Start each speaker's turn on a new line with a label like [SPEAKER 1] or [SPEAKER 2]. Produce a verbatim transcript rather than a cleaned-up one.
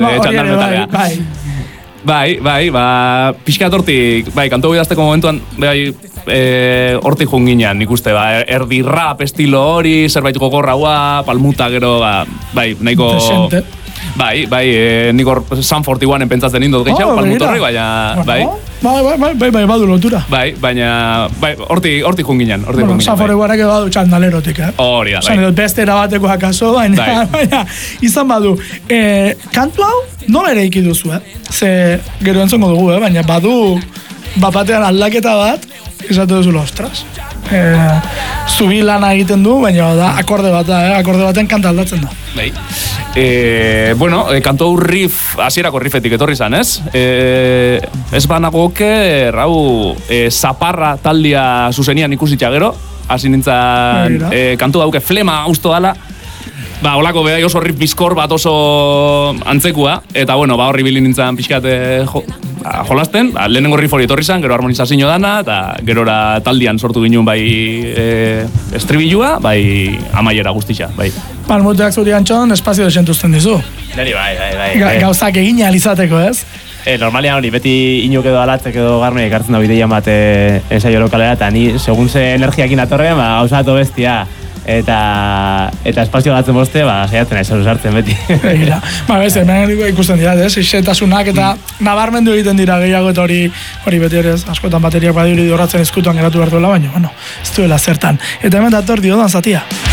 [SPEAKER 1] ba, txandan metarea.
[SPEAKER 2] Bai,
[SPEAKER 1] bai, bai, ba, pixkat hortik, bai, kantu idazteko momentuan, bai, e, hortik junginan, nik uste, ba, erdi rap estilo hori, zerbait gogorraua, palmuta gero, ba, bai, nahiko...
[SPEAKER 2] Desente.
[SPEAKER 1] Bai, bai, e, nik hor Sun forty one pentsatzen indot gehiago,
[SPEAKER 2] oh,
[SPEAKER 1] palmutorri, baina, bai.
[SPEAKER 2] Bai, bai, bai, bai, bai, badu lotura.
[SPEAKER 1] Bai, baina, bai, hortik, hortik junginan, hortik
[SPEAKER 2] bueno,
[SPEAKER 1] junginan.
[SPEAKER 2] Sun forty one eke badu txandalerotik, eh?
[SPEAKER 1] Hori da, bai.
[SPEAKER 2] Zan edot beste erabateko akaso, baina,
[SPEAKER 1] Bai.
[SPEAKER 2] baina, izan badu. E, kantu hau, nola ere iki duzu, eh? Ze, gero entzongo dugu, eh? Baina, badu, bapatean aldaketa bat, izate duzu, ostras. E, zubi lana egiten du, baina da, akorde bat da, eh? Akorde baten kanta aldatzen da.
[SPEAKER 1] Bai. E, bueno, e, kantu hau riff, hasierako riffetik etorri zan, ez? E, ez banagoke, rau, e, zaparra taldia zuzenian ikusitxa gero, hasi nintzen e, kantu dauke flema usto dala, ba, holako behai oso riff bizkor bat oso antzekua, eta bueno, ba, horri bilin nintzen pixkat e, jo, ba, jolasten, ba, lehenengo riff hori etorri zan, gero harmonizazio dana, eta gerora taldian sortu ginen bai e, estribilua, bai amaiera guztitza, bai.
[SPEAKER 2] Palmuteak zuri antxon, espazio desentuzten dizu.
[SPEAKER 3] Neri, bai, bai, bai.
[SPEAKER 2] Ga, gauzak egin alizateko, ez?
[SPEAKER 3] E, normalian hori, beti inuk edo alatzek edo garme ekartzen da bideian bat e, ensaio lokalera, eta ni, segun ze energiakin atorrean, ba, gauzatu bestia. Eta, eta espazio gatzen boste, ba, saiatzen aiz sartzen beti.
[SPEAKER 2] Egira. Ba, bez, hemen ikusten dira, ez? Ixetasunak eta nabarmendu egiten dira gehiago eta hori hori beti ere, askotan bateriak badiri horratzen eskutuan geratu behar duela, baina, bueno, ez duela zertan. Eta hemen dator diodan zatia.